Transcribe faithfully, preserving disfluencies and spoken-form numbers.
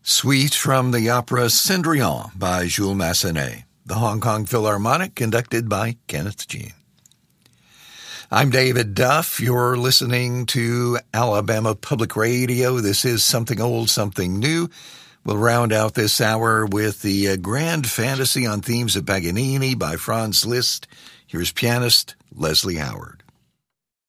Suite from the opera Cendrillon by Jules Massenet, the Hong Kong Philharmonic, conducted by Kenneth Jean. I'm David Duff. You're listening to Alabama Public Radio. This is Something Old, Something New. We'll round out this hour with the uh, Grand Fantasy on Themes of Paganini by Franz Liszt. Here's pianist Leslie Howard.